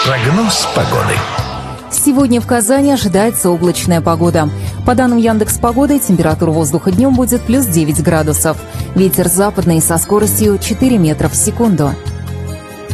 Прогноз погоды. Сегодня в Казани ожидается облачная погода. По данным Яндекс.Погоды, температура воздуха днем будет плюс 9 градусов. Ветер западный со скоростью 4 метра в секунду.